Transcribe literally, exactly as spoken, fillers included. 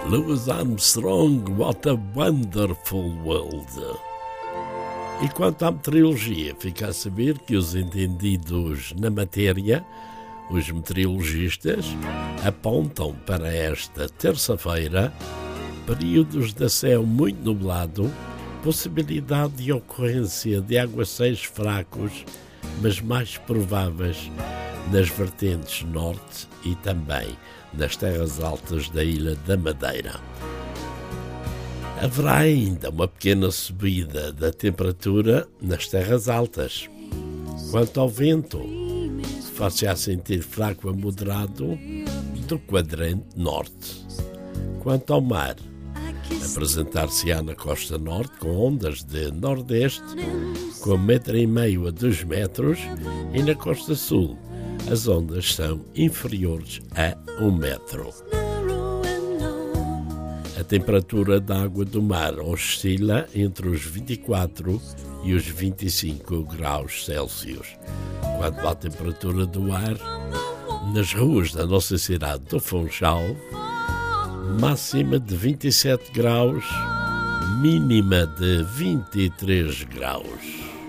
Louis Armstrong, What a Wonderful World. E quanto à meteorologia, fica a saber que os entendidos na matéria, os meteorologistas, apontam para esta terça-feira períodos de céu muito nublado, possibilidade de ocorrência de aguaceiros fracos, mas mais prováveis nas vertentes norte e também nas terras altas da Ilha da Madeira. Haverá ainda uma pequena subida da temperatura nas terras altas. Quanto ao vento, far-se-á sentir fraco a moderado do quadrante norte. Quanto ao mar, apresentar-se-á na costa norte com ondas de nordeste com um metro e meio a dois metros e na costa sul as ondas são inferiores a um metro. A temperatura da água do mar oscila entre os vinte e quatro e os vinte e cinco graus Celsius. Quanto à temperatura do ar, nas ruas da nossa cidade do Funchal, máxima de vinte e sete graus, mínima de vinte e três graus.